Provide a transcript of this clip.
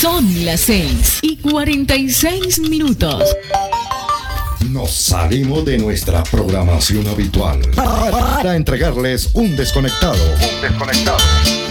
Son las 6:46. Nos salimos de nuestra programación habitual para entregarles un desconectado.